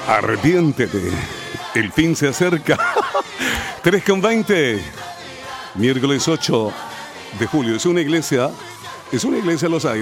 Arrepiéntete. El fin se acerca. 3:20. Miércoles 8 de julio. Es una iglesia Los Aires.